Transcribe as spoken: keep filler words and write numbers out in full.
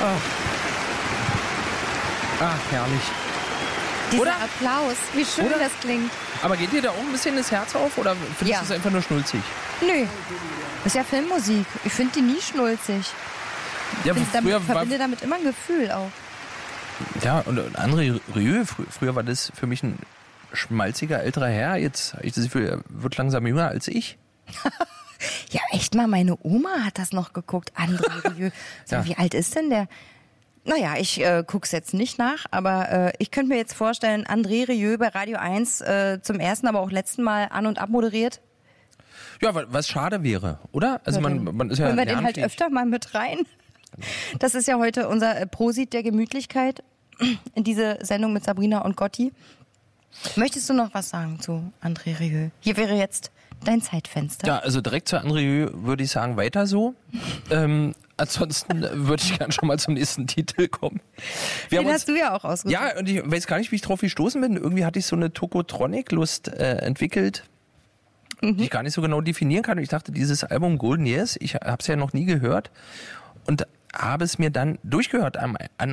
Ach, Ach herrlich. Dieser Oder? Applaus, wie schön Oder? das klingt. Aber geht dir da auch ein bisschen das Herz auf oder findest Ja. du es einfach nur schnulzig? Nö, das ist ja Filmmusik. Ich finde die nie schnulzig. Ja, Ich damit, früher war, verbinde damit immer ein Gefühl auch. ja, und André Rieu, frü- früher war das für mich ein schmalziger älterer Herr. Jetzt habe ich das Gefühl, er wird langsam jünger als ich. Ja, echt mal, meine Oma hat das noch geguckt. André Rieu. So, Ja. Wie alt ist denn der? Naja, ich äh, guck's jetzt nicht nach, aber äh, ich könnte mir jetzt vorstellen, André Rieu bei Radio eins äh, zum ersten, aber auch letzten Mal an- und abmoderiert. Ja, wa- was schade wäre, oder? Also man, man ist ja Holen wir den halt lernfähig. öfter mal mit rein. Das ist ja heute unser äh, Prosit der Gemütlichkeit in diese Sendung mit Sabrina und Gotti. Möchtest du noch was sagen zu André Rieu? Hier wäre jetzt dein Zeitfenster. Ja, also direkt zu André Rieu würde ich sagen, weiter so. ähm, ansonsten würde ich gerne schon mal zum nächsten Titel kommen. Wir Den haben hast du ja auch ausgesucht. Ja, und ich weiß gar nicht, wie ich drauf gestoßen bin. Irgendwie hatte ich so eine Tokotronic-Lust äh, entwickelt, Mhm. die ich gar nicht so genau definieren kann. Und ich dachte, dieses Album Golden Years, ich habe es ja noch nie gehört und habe es mir dann durchgehört an, an